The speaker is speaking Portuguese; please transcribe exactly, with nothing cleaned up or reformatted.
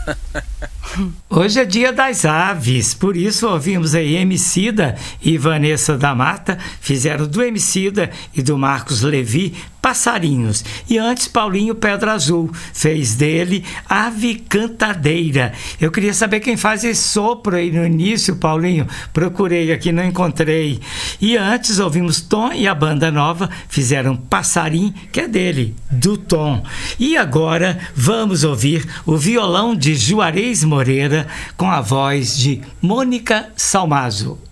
Hoje é dia das aves, por isso ouvimos aí Emicida e Vanessa da Mata, fizeram do Emicida e do Marcos Levi Passarinhos. E antes Paulinho Pedra Azul fez dele Ave Cantadeira. Eu queria saber quem faz esse sopro aí no início, Paulinho. Procurei aqui, não encontrei. E antes ouvimos Tom e a Banda Nova fizeram Passarim, que é dele, do Tom. E agora vamos ouvir o violão de Juarez Moreira com a voz de Mônica Salmazo.